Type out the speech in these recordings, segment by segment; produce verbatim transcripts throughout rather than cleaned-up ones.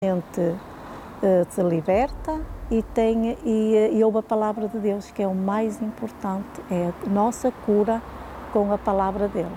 gente se liberta e, tem, e, e ouve a palavra de Deus, que é o mais importante, é a nossa cura com a palavra dele.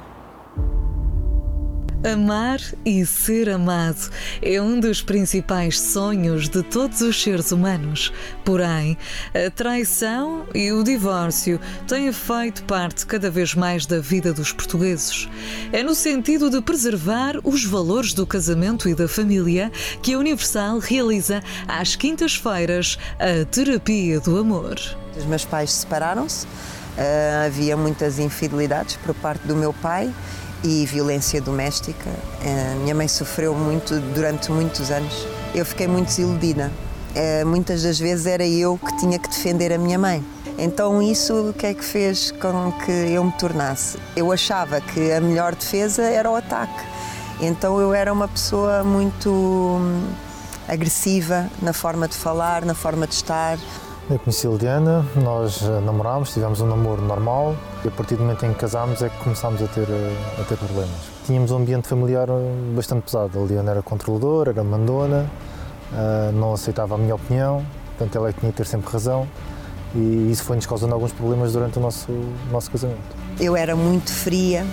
Amar e ser amado é um dos principais sonhos de todos os seres humanos. Porém, a traição e o divórcio têm feito parte cada vez mais da vida dos portugueses. É no sentido de preservar os valores do casamento e da família que a Universal realiza às quintas-feiras a Terapia do Amor. Os meus pais separaram-se, uh, havia muitas infidelidades por parte do meu pai e violência doméstica. A minha mãe sofreu muito durante muitos anos. Eu fiquei muito desiludida. Muitas das vezes era eu que tinha que defender a minha mãe. Então isso o que é que fez com que eu me tornasse? Eu achava que a melhor defesa era o ataque. Então eu era uma pessoa muito agressiva na forma de falar, na forma de estar. Eu conheci a Liliana, nós namorámos, tivemos um namoro normal e a partir do momento em que casámos é que começámos a ter, a ter problemas. Tínhamos um ambiente familiar bastante pesado, a Liliana era controladora, era mandona, não aceitava a minha opinião, portanto ela é que tinha que ter sempre razão e isso foi-nos causando alguns problemas durante o nosso, nosso casamento. Eu era muito fria,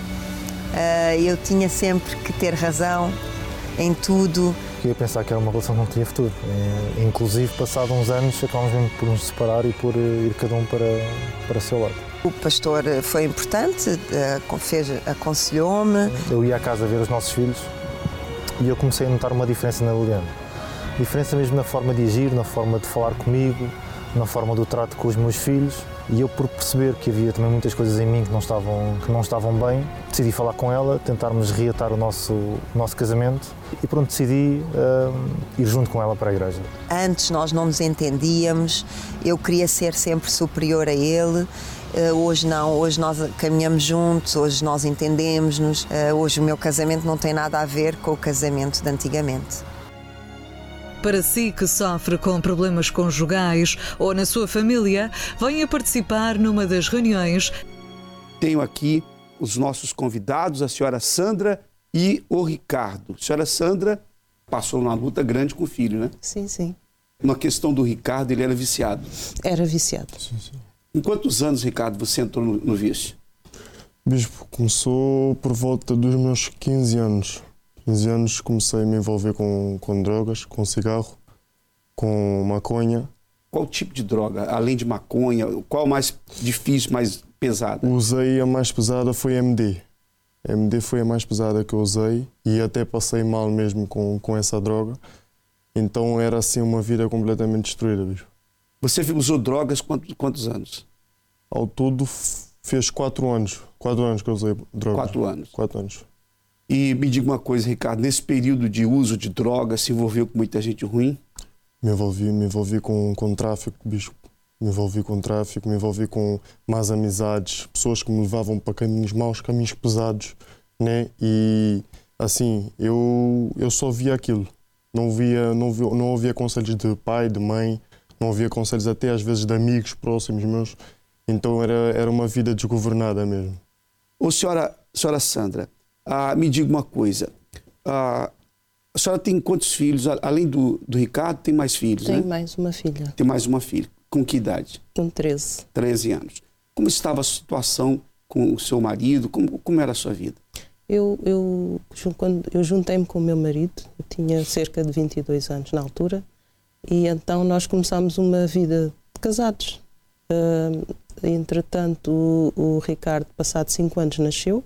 eu tinha sempre que ter razão em tudo. Eu ia pensar que era uma relação que não tinha futuro. Inclusive, passados uns anos, acabámos mesmo por nos separar e por ir cada um para, para o seu lado. O pastor foi importante, fez, aconselhou-me. Eu ia à casa ver os nossos filhos e eu comecei a notar uma diferença na Liliana. Diferença mesmo na forma de agir, na forma de falar comigo, na forma do trato com os meus filhos. E eu, por perceber que havia também muitas coisas em mim que não estavam, que não estavam bem, decidi falar com ela, tentarmos reatar o nosso, o nosso casamento e pronto, decidi uh, ir junto com ela para a igreja. Antes nós não nos entendíamos, eu queria ser sempre superior a ele, uh, hoje não, hoje nós caminhamos juntos, hoje nós entendemos-nos, uh, hoje o meu casamento não tem nada a ver com o casamento de antigamente. Para si que sofre com problemas conjugais ou na sua família, venha participar numa das reuniões. Tenho aqui os nossos convidados, a senhora Sandra e o Ricardo. A senhora Sandra passou uma luta grande com o filho, né? Sim, sim. Na questão do Ricardo, ele era viciado. Era viciado. Sim, sim. Em quantos anos, Ricardo, você entrou no, no vício? Bispo, começou por volta dos meus quinze anos. quinze anos comecei a me envolver com, com drogas, com cigarro, com maconha. Qual tipo de droga? Além de maconha, qual mais difícil, mais pesada? Usei a mais pesada foi M D. M D foi a mais pesada que eu usei e até passei mal mesmo com, com essa droga. Então era assim uma vida completamente destruída, bicho. Você usou drogas quantos, quantos anos? Ao todo fez quatro anos. Quatro anos que eu usei drogas. Quatro anos? Quatro anos. E me diga uma coisa, Ricardo, nesse período de uso de drogas, se envolveu com muita gente ruim? Me envolvi, me envolvi com, com tráfico, bicho. Me envolvi com tráfico, me envolvi com más amizades, pessoas que me levavam para caminhos maus, caminhos pesados, né? E assim, eu, eu só via aquilo. Não via, não via, não ouvia conselhos de pai, de mãe, não ouvia conselhos até às vezes de amigos próximos meus. Então era, era uma vida desgovernada mesmo. Ô senhora, senhora Sandra, Ah, me diga uma coisa, ah, a senhora tem quantos filhos? Além do, do Ricardo, tem mais filhos, Tenho né? mais uma filha. Tem mais uma filha. Com que idade? Com treze. treze anos. Como estava a situação com o seu marido? Como, como era a sua vida? Eu, eu, quando eu juntei-me com o meu marido, eu tinha cerca de vinte e dois anos na altura, e então nós começámos uma vida de casados. Uh, entretanto, o, o Ricardo, passado cinco anos, nasceu.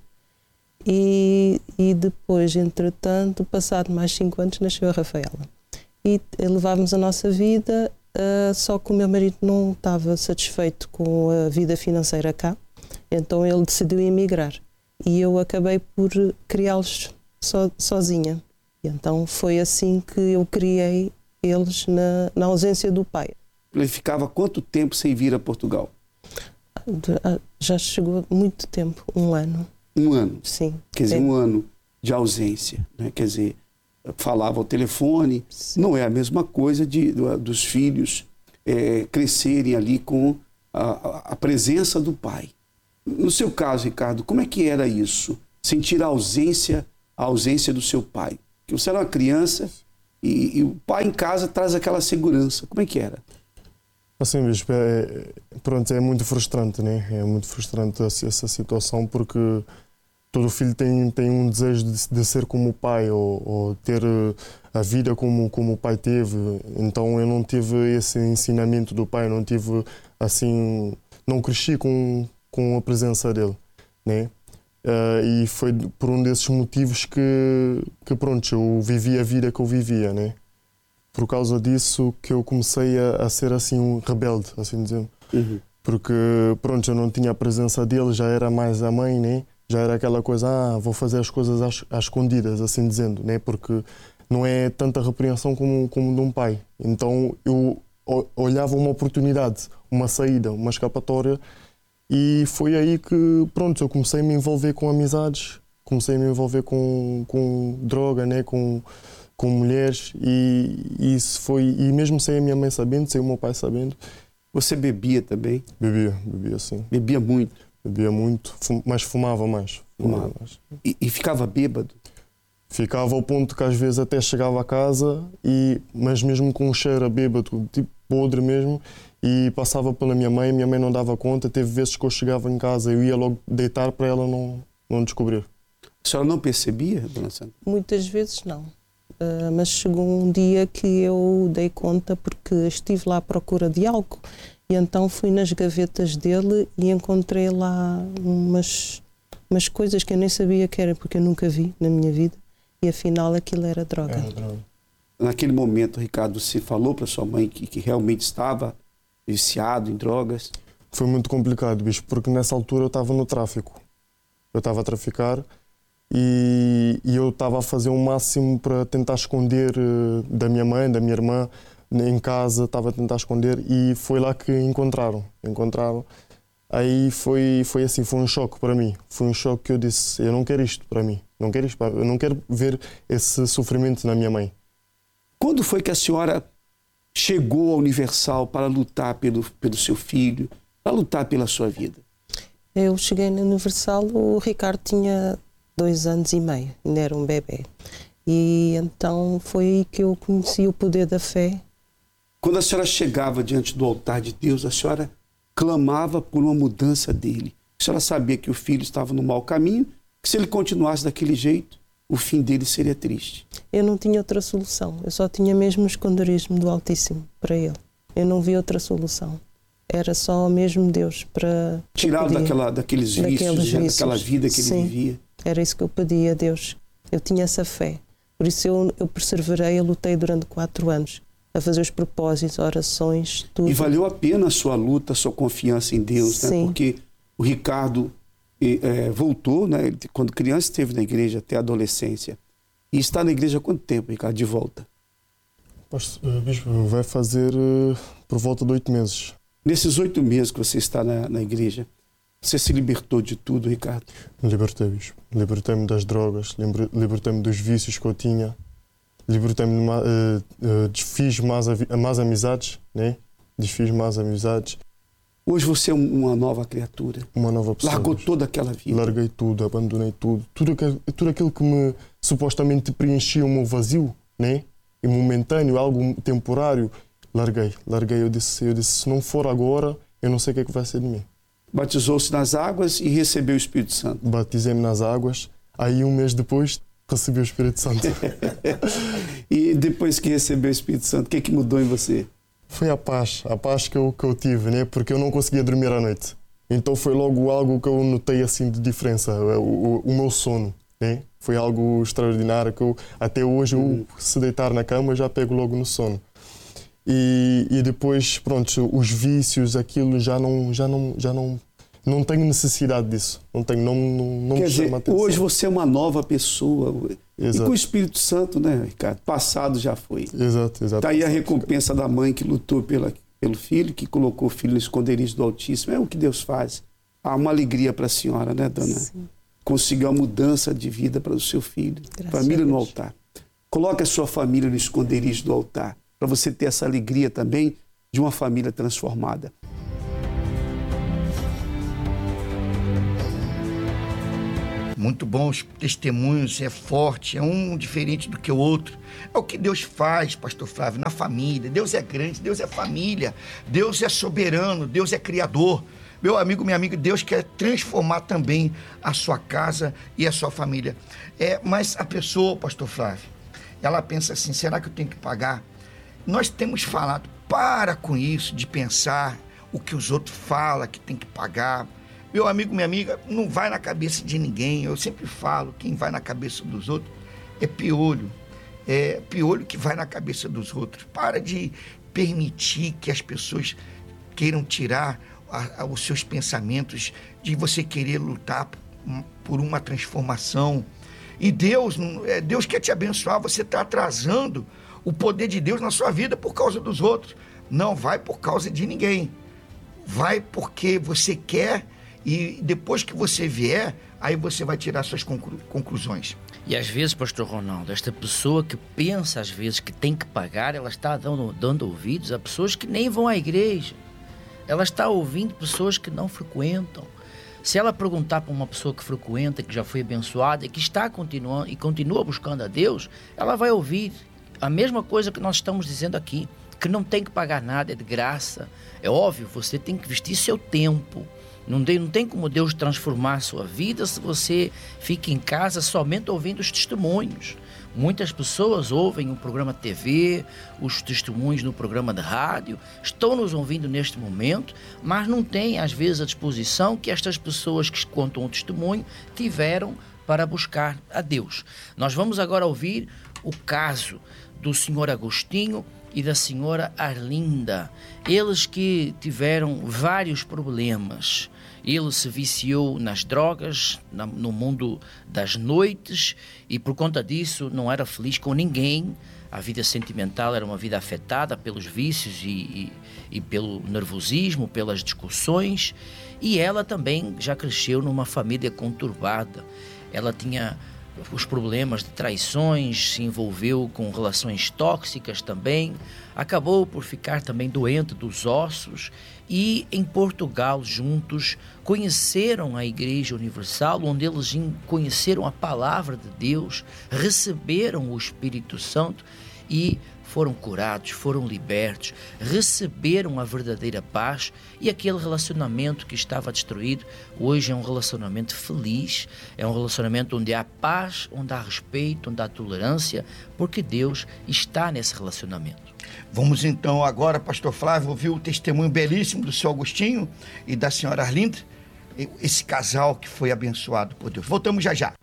E, e depois, entretanto, passado mais cinco anos, nasceu a Rafaela. E levávamos a nossa vida, uh, só que o meu marido não estava satisfeito com a vida financeira cá, então ele decidiu emigrar. E eu acabei por criá-los so, sozinha. E então foi assim que eu criei eles na, na ausência do pai. Ele ficava quanto tempo sem vir a Portugal? Já chegou muito tempo, um ano. Um ano? Sim. Quer dizer, um ano de ausência, né? Quer dizer, falava ao telefone. Sim. Não é a mesma coisa de, dos filhos é, crescerem ali com a, a presença do pai. No seu caso, Ricardo, como é que era isso? Sentir a ausência, a ausência do seu pai? Que você era uma criança e, e o pai em casa traz aquela segurança. Como é que era? Assim, bispo, é, pronto, é muito frustrante, né? É muito frustrante essa, essa situação, porque todo filho tem, tem um desejo de, de ser como o pai, ou, ou ter a vida como, como o pai teve. Então eu não tive esse ensinamento do pai, não tive, assim, não cresci com, com a presença dele, né? Uh, e foi por um desses motivos que, que, pronto, eu vivi a vida que eu vivia, né? Por causa disso que eu comecei a, a ser assim um rebelde, assim dizendo. Uhum. Porque, pronto, eu não tinha a presença dele, já era mais a mãe, né? Já era aquela coisa, ah, vou fazer as coisas às, às escondidas, assim dizendo, né? Porque não é tanta repreensão como, como de um pai. Então eu olhava uma oportunidade, uma saída, uma escapatória, e foi aí que, pronto, eu comecei a me envolver com amizades, comecei a me envolver com, com droga, né? Com, com mulheres, e, e isso foi, e mesmo sem a minha mãe sabendo, sem o meu pai sabendo. Você bebia também? Bebia, bebia sim. Bebia muito? Bebia muito, fum, mas fumava mais. Fumava. Fumava. Mais. E, e ficava bêbado? Ficava ao ponto que às vezes até chegava a casa, e, mas mesmo com um cheiro a bêbado, tipo podre mesmo, e passava pela minha mãe, minha mãe não dava conta, teve vezes que eu chegava em casa, eu ia logo deitar para ela não, não descobrir. A senhora não percebia, dona Sandra? Muitas vezes não. Uh, mas chegou um dia que eu dei conta, porque estive lá à procura de algo, e então fui nas gavetas dele e encontrei lá umas, umas coisas que eu nem sabia que era, porque eu nunca vi na minha vida, e afinal aquilo era droga. Era droga. Naquele momento, Ricardo, você falou para sua mãe que, que realmente estava viciado em drogas? Foi muito complicado, bicho, porque nessa altura eu estava no tráfico. Eu estava a traficar. E, e eu estava a fazer o máximo para tentar esconder uh, da minha mãe, da minha irmã, em casa, estava a tentar esconder, e foi lá que encontraram. Encontraram. Aí foi, foi assim, foi um choque para mim. Foi um choque que eu disse, eu não quero isto para mim. Não quero isto, eu não quero ver esse sofrimento na minha mãe. Quando foi que a senhora chegou ao Universal para lutar pelo, pelo seu filho, para lutar pela sua vida? Eu cheguei no Universal, o Ricardo tinha dois anos e meio, ainda era um bebê. E então foi aí que eu conheci o poder da fé. Quando a senhora chegava diante do altar de Deus, a senhora clamava por uma mudança dele. A senhora sabia que o filho estava no mau caminho, que se ele continuasse daquele jeito, o fim dele seria triste. Eu não tinha outra solução, eu só tinha mesmo o esconderismo do Altíssimo para ele. Eu não vi outra solução. Era só mesmo Deus para tirá-lo daquela, daqueles vícios, daqueles vícios, daquela vida que Sim. ele vivia. Era isso que eu pedia a Deus. Eu tinha essa fé. Por isso eu, eu perseverei, eu lutei durante quatro anos a fazer os propósitos, orações, tudo. E valeu a pena a sua luta, a sua confiança em Deus, né? Porque o Ricardo é, voltou, né? Ele, quando criança esteve na igreja até a adolescência. E está na igreja há quanto tempo, Ricardo, de volta? Pastor, bispo, vai fazer uh, por volta de oito meses. Nesses oito meses que você está na, na igreja, você se libertou de tudo, Ricardo? Libertei, bispo. Libertei-me das drogas, libertei-me dos vícios que eu tinha, libertei-me, uh, uh, desfiz mais, mais amizades, né? Desfiz mais amizades. Hoje você é uma nova criatura. Uma nova pessoa. Largou toda aquela vida. Larguei tudo, abandonei tudo. Tudo, tudo aquilo que me supostamente preenchia o meu vazio, né? E momentâneo, algo temporário, larguei. Larguei, eu disse, eu disse, se não for agora, eu não sei o que é que vai ser de mim. Batizou-se nas águas e recebeu o Espírito Santo. Batizei-me nas águas, aí um mês depois recebi o Espírito Santo. E depois que recebeu o Espírito Santo, o que é que mudou em você? Foi a paz, a paz que eu, que eu tive, né? Porque eu não conseguia dormir à noite. Então foi logo algo que eu notei assim de diferença, o, o, o meu sono, né? Foi algo extraordinário que eu, até hoje, eu, se deitar na cama, já pego logo no sono. E, e depois, pronto, os vícios, aquilo, já não, já não, já não, não tenho necessidade disso. Não tenho, não, não, não Quer me dizer, chama atenção. hoje você é uma nova pessoa. Exato. E com o Espírito Santo, né, Ricardo? Passado já foi. Exato, exato. Está aí a recompensa da mãe que lutou pela, pelo filho, que colocou o filho no esconderijo do Altíssimo. É o que Deus faz. Há uma alegria para a senhora, né, dona? Sim. Conseguiu a mudança de vida para o seu filho. Graças família no altar. Coloque a sua família no esconderijo do altar, para você ter essa alegria também de uma família transformada. muito bom, os testemunhos, é forte, é um diferente do que o outro. É o que Deus faz, pastor Flávio, na família. Deus é grande, Deus é família, Deus é soberano, Deus é criador. Meu amigo, minha amiga, Deus quer transformar também a sua casa e a sua família. É, mas a pessoa, pastor Flávio, ela pensa assim, será que eu tenho que pagar? Nós temos falado, para com isso de pensar o que os outros falam que tem que pagar. Meu amigo, minha amiga, não vai na cabeça de ninguém. Eu sempre falo, quem vai na cabeça dos outros é piolho. É piolho que vai na cabeça dos outros. Para de permitir que as pessoas queiram tirar a, a, os seus pensamentos, de você querer lutar por uma transformação. E Deus, Deus quer te abençoar, você está atrasando o poder de Deus na sua vida por causa dos outros. Não vai por causa de ninguém. Vai porque você quer. E depois que você vier, aí você vai tirar suas conclu- conclusões. E às vezes, pastor Ronaldo, esta pessoa que pensa às vezes que tem que pagar, ela está dando, dando ouvidos a pessoas que nem vão à igreja. Ela está ouvindo pessoas que não frequentam. Se ela perguntar para uma pessoa que frequenta, que já foi abençoada e que está continuando e continua buscando a Deus, ela vai ouvir a mesma coisa que nós estamos dizendo aqui, que não tem que pagar nada, é de graça. É óbvio, você tem que vestir seu tempo. Não tem, não tem como Deus transformar a sua vida se você fica em casa somente ouvindo os testemunhos. Muitas pessoas ouvem o programa de T V, os testemunhos no programa de rádio, estão nos ouvindo neste momento, mas não têm às vezes a disposição que estas pessoas que contam o testemunho tiveram para buscar a Deus. Nós vamos agora ouvir o caso do senhor Agostinho e da senhora Arlinda. Eles que tiveram vários problemas. Ele se viciou nas drogas, na, no mundo das noites, e por conta disso não era feliz com ninguém. A vida sentimental era uma vida afetada pelos vícios e, e, e pelo nervosismo, pelas discussões. E ela também já cresceu numa família conturbada. Ela tinha os problemas de traições, se envolveu com relações tóxicas também, acabou por ficar também doente dos ossos e em Portugal juntos conheceram a Igreja Universal, onde eles conheceram a Palavra de Deus, receberam o Espírito Santo e foram curados, foram libertos, receberam a verdadeira paz e aquele relacionamento que estava destruído, hoje é um relacionamento feliz, é um relacionamento onde há paz, onde há respeito, onde há tolerância, porque Deus está nesse relacionamento. Vamos então agora, pastor Flávio, ouvir o testemunho belíssimo do senhor Agostinho e da senhora Arlinda, esse casal que foi abençoado por Deus. Voltamos já já.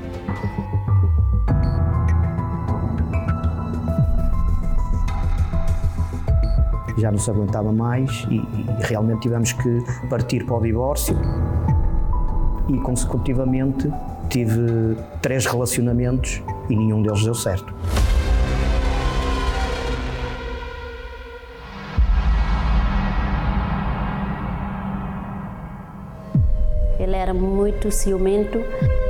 Já não se aguentava mais e, e realmente tivemos que partir para o divórcio e consecutivamente tive três relacionamentos e nenhum deles deu certo. Ele era muito ciumento.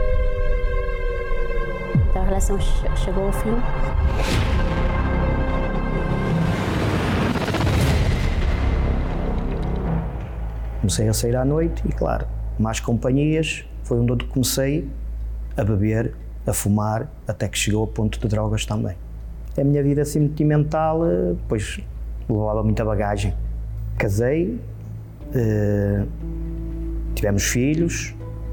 A relação chegou ao fim. Comecei a sair à noite e, claro, mais companhias, foi onde eu comecei a beber, a fumar, até que chegou ao ponto de drogas também. A minha vida sentimental, pois, levava muita bagagem. Casei, eh, tivemos filhos,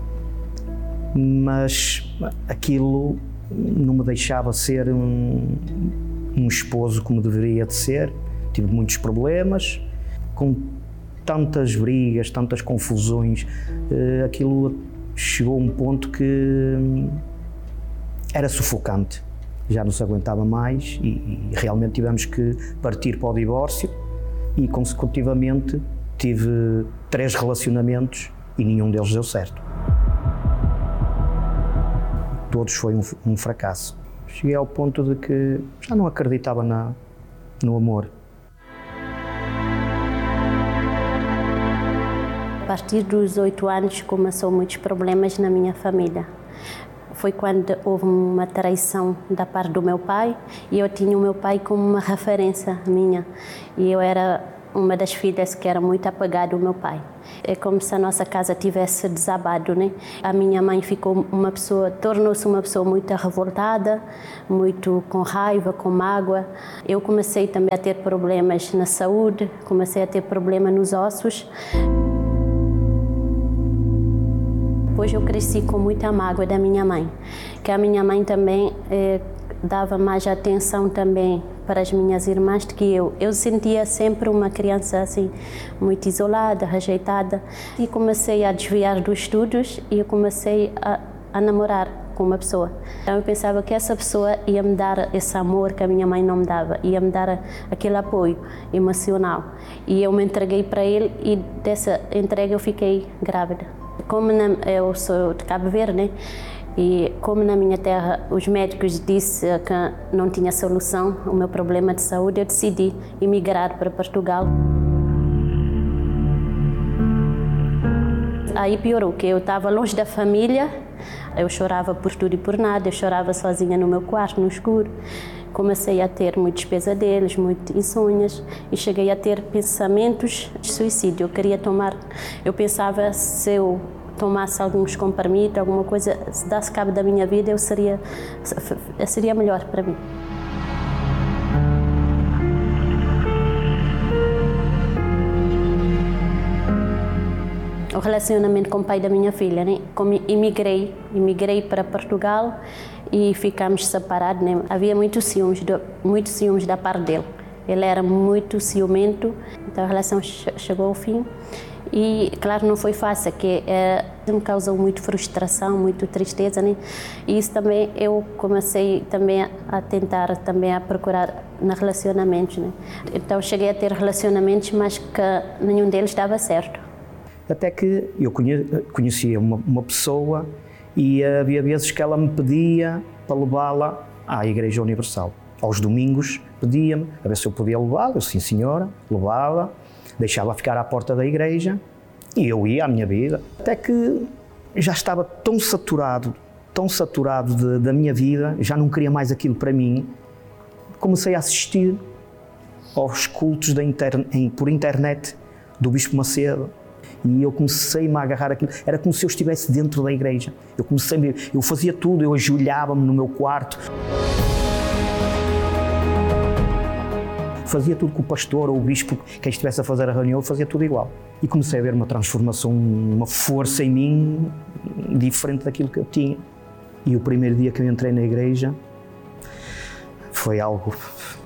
mas aquilo não me deixava ser um, um esposo como deveria de ser. Tive muitos problemas, com tantas brigas, tantas confusões, uh, aquilo chegou a um ponto que um, era sufocante. Já não se aguentava mais e, e realmente tivemos que partir para o divórcio e consecutivamente tive três relacionamentos e nenhum deles deu certo. Todos foi um, um fracasso. Cheguei ao ponto de que já não acreditava na, no amor. A partir dos oito anos começou muitos problemas na minha família. Foi quando houve uma traição da parte do meu pai e eu tinha o meu pai como uma referência minha. E eu era uma das filhas que era muito apegada ao meu pai. É como se a nossa casa tivesse desabado, né? A minha mãe ficou uma pessoa, tornou-se uma pessoa muito revoltada, muito com raiva, com mágoa. Eu comecei também a ter problemas na saúde, comecei a ter problemas nos ossos. Depois eu cresci com muita mágoa da minha mãe, que a minha mãe também eh, dava mais atenção também para as minhas irmãs do que eu. Eu sentia sempre uma criança assim, muito isolada, rejeitada, e comecei a desviar dos estudos e eu comecei a, a namorar com uma pessoa. Então eu pensava que essa pessoa ia me dar esse amor que a minha mãe não me dava, ia me dar aquele apoio emocional. E eu me entreguei para ele e dessa entrega eu fiquei grávida. Como na, eu sou de Cabo Verde, né? E como na minha terra os médicos disseram que não tinha solução o meu problema de saúde, eu decidi emigrar para Portugal. Aí piorou, que eu estava longe da família, eu chorava por tudo e por nada, eu chorava sozinha no meu quarto, no escuro. Comecei a ter muitos pesadelos, muitas insônias e cheguei a ter pensamentos de suicídio. Eu queria tomar, eu pensava se eu tomasse alguns comprimidos, alguma coisa, se desse cabo da minha vida, eu seria, seria melhor para mim. O relacionamento com o pai da minha filha, né? Como imigrei, imigrei para Portugal e ficámos separados, né? Havia muitos ciúmes, muitos ciúmes da parte dele. Ele era muito ciumento, então a relação chegou ao fim. E, claro, não foi fácil, que é, me causou muita frustração, muita tristeza, né? E isso também eu comecei também a tentar, também a procurar nos relacionamentos, né? Então cheguei a ter relacionamentos, mas que nenhum deles dava certo. Até que eu conhecia uma, uma pessoa e havia vezes que ela me pedia para levá-la à Igreja Universal. Aos domingos pedia-me a ver se eu podia levá-la. Eu, sim senhora, levava, deixava ficar à porta da igreja e eu ia à minha vida. Até que já estava tão saturado, tão saturado de, da minha vida, já não queria mais aquilo para mim. Comecei a assistir aos cultos da inter, em, por internet do Bispo Macedo. E eu comecei-me a agarrar aquilo, era como se eu estivesse dentro da igreja. Eu comecei, eu fazia tudo, eu ajoelhava-me no meu quarto. Fazia tudo com o pastor ou o bispo, quem estivesse a fazer a reunião, eu fazia tudo igual. E comecei a ver uma transformação, uma força em mim, diferente daquilo que eu tinha. E o primeiro dia que eu entrei na igreja, foi algo,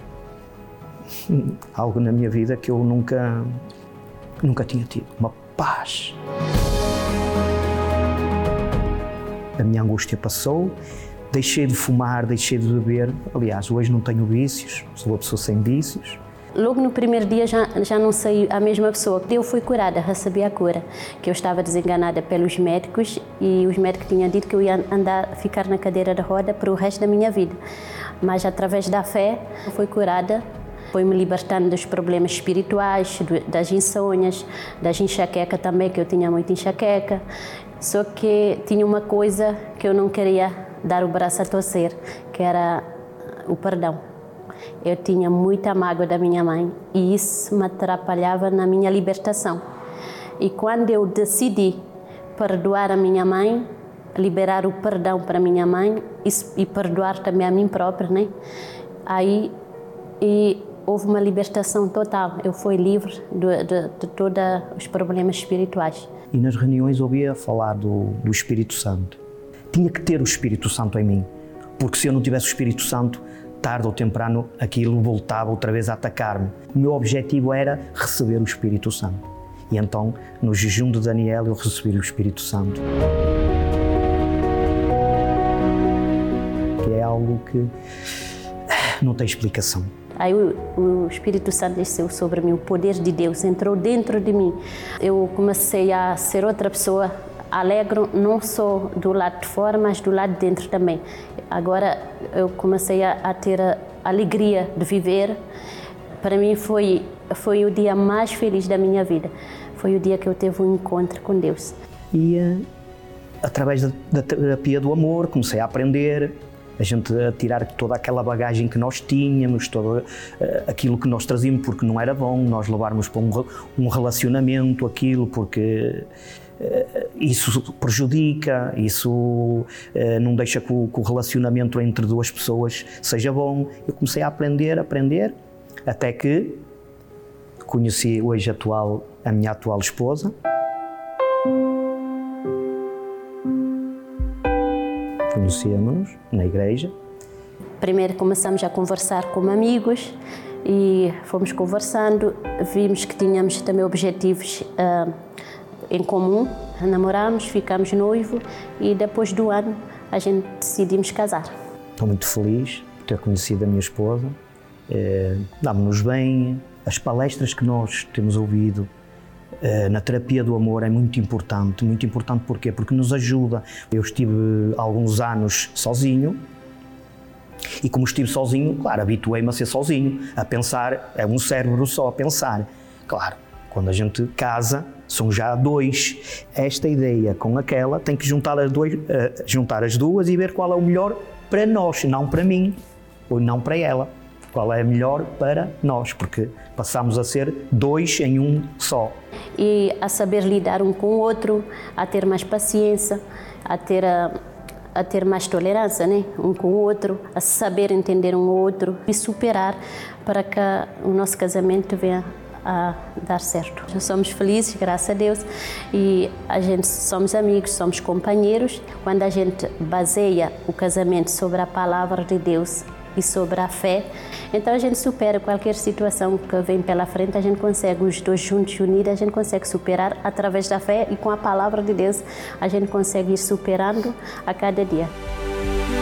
algo na minha vida que eu nunca, nunca tinha tido. Uma paz. A minha angústia passou, deixei de fumar, deixei de beber. Aliás, hoje não tenho vícios, sou uma pessoa sem vícios. Logo no primeiro dia já, já não sei a mesma pessoa. Eu fui curada, recebi a cura, que eu estava desenganada pelos médicos e os médicos tinham dito que eu ia andar, ficar na cadeira de roda para o resto da minha vida. Mas através da fé, fui curada. Foi-me libertando dos problemas espirituais, das insônias, das enxaqueca também, que eu tinha muita enxaqueca. Só que tinha uma coisa que eu não queria dar o braço a torcer, que era o perdão. Eu tinha muita mágoa da minha mãe e isso me atrapalhava na minha libertação. E quando eu decidi perdoar a minha mãe, liberar o perdão para a minha mãe e perdoar também a mim própria, né? Aí e houve uma libertação total. Eu fui livre de, de, de todos os problemas espirituais. E nas reuniões ouvia falar do, do Espírito Santo. Tinha que ter o Espírito Santo em mim, porque se eu não tivesse o Espírito Santo, tarde ou temprano aquilo voltava outra vez a atacar-me. O meu objetivo era receber o Espírito Santo. E então, no jejum de Daniel, eu recebi o Espírito Santo. Que é algo que não tem explicação. Aí o, o Espírito Santo desceu sobre mim, o poder de Deus entrou dentro de mim. Eu comecei a ser outra pessoa, alegre não só do lado de fora, mas do lado de dentro também. Agora eu comecei a, a ter a alegria de viver. Para mim foi, foi o dia mais feliz da minha vida. Foi o dia que eu tive um encontro com Deus. E através da, da terapia do amor comecei a aprender a gente a tirar toda aquela bagagem que nós tínhamos, todo uh, aquilo que nós trazíamos, porque não era bom nós levarmos para um, um relacionamento aquilo, porque uh, isso prejudica, isso uh, não deixa que o, que o relacionamento entre duas pessoas seja bom. Eu comecei a aprender, a aprender, até que conheci hoje atual, a minha atual esposa. Conhecemos-nos na igreja. Primeiro começamos a conversar como amigos e fomos conversando, vimos que tínhamos também objetivos uh, em comum, namoramos, ficamos noivos e depois do ano a gente decidimos casar. Estou muito feliz por ter conhecido a minha esposa, eh, damos-nos bem, as palestras que nós temos ouvido na terapia do amor é muito importante, muito importante porquê? Porque nos ajuda. Eu estive alguns anos sozinho e como estive sozinho, claro, habituei-me a ser sozinho, a pensar, é um cérebro só a pensar. Claro, quando a gente casa, são já dois. Esta ideia com aquela tem que juntar as, dois, uh, juntar as duas e ver qual é o melhor para nós, não para mim, ou não para ela. Qual é melhor para nós, porque passamos a ser dois em um só. E a saber lidar um com o outro, a ter mais paciência, a ter, a, a ter mais tolerância, né? Um com o outro, a saber entender um outro e superar para que o nosso casamento venha a dar certo. Já somos felizes, graças a Deus, e a gente somos amigos, somos companheiros. Quando a gente baseia o casamento sobre a palavra de Deus e sobre a fé, então a gente supera qualquer situação que vem pela frente, a gente consegue, os dois juntos, unidos, a gente consegue superar através da fé e com a palavra de Deus, a gente consegue ir superando a cada dia.